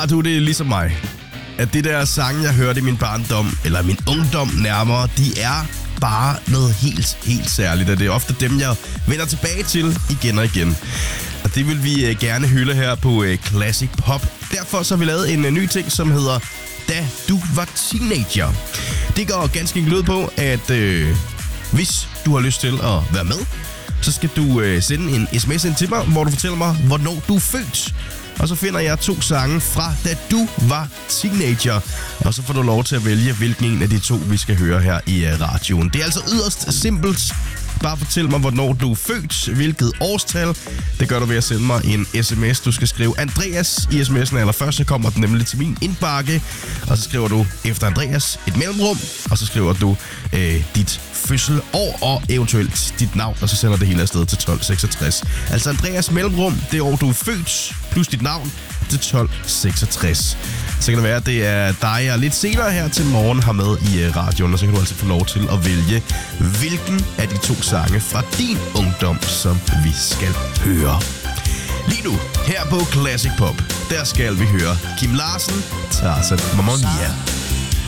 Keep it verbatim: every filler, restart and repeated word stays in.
Har du det ligesom mig? At det der sange, jeg hørte i min barndom, eller min ungdom nærmere, de er bare noget helt, helt særligt. Og det er ofte dem, jeg vender tilbage til igen og igen. Og det vil vi uh, gerne hylde her på uh, Classic Pop. Derfor så har vi lavet en uh, ny ting, som hedder Da du var teenager. Det går ganske enkelt ud på, at uh, hvis du har lyst til at være med, så skal du uh, sende en sms ind til mig, hvor du fortæller mig, hvornår du er født. Og så finder jeg to sange fra Da du var teenager. Og så får du lov til at vælge, hvilken en af de to, vi skal høre her i uh, radioen. Det er altså yderst simpelt. Bare fortæl mig, hvornår du er født, hvilket årstal. Det gør du ved at sende mig en sms. Du skal skrive Andreas i sms'en allerførst, så kommer den nemlig til min indbakke. Og så skriver du efter Andreas et mellemrum, og så skriver du øh, dit fødselår og eventuelt dit navn, og så sender det hele afsted til tolv seksogtres. Altså Andreas mellemrum, det år du er født, plus dit navn til tolv seksogtres. Så kan det være, at det er dig, jeg lidt senere her til morgen har med i radioen, og så kan du altså få lov til at vælge, hvilken af de to sange fra din ungdom, som vi skal høre. Lige nu, her på Classic Pop, der skal vi høre Kim Larsen, Tarzan, Mamma Mia.